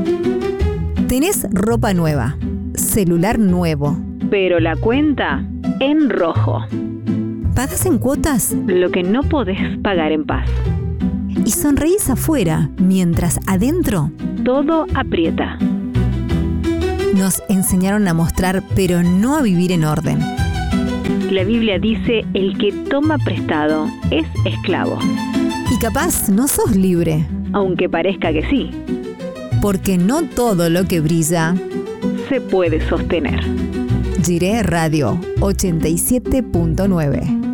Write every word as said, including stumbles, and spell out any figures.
Tenés ropa nueva, celular nuevo, pero la cuenta en rojo. ¿pagás en cuotas? Lo que no podés pagar en paz. Y sonreís afuera, mientras adentro Todo aprieta. nos enseñaron a mostrar, pero no a vivir en orden. La Biblia dice: el que toma prestado es esclavo. Y capaz no sos libre, Aunque parezca que sí, porque no todo lo que brilla. se puede sostener. Jiré Radio ochenta y siete punto nueve.